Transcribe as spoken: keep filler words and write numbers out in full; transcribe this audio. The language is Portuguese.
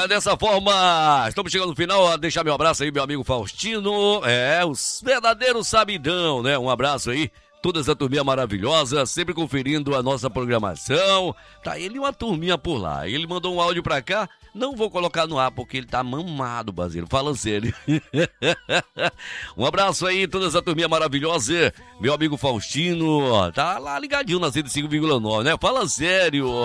dessa forma, estamos chegando no final. Deixar meu abraço aí, meu amigo Faustino. É, os verdadeiros sabidão, né? Um abraço aí. Toda essa turminha maravilhosa, sempre conferindo a nossa programação. Tá ele e uma turminha por lá. Ele mandou um áudio pra cá. Não vou colocar no ar porque ele tá mamado, Basil. Fala sério. Um abraço aí, toda essa turminha maravilhosa. Meu amigo Faustino, tá lá ligadinho na cento e cinco vírgula nove, né? Fala sério.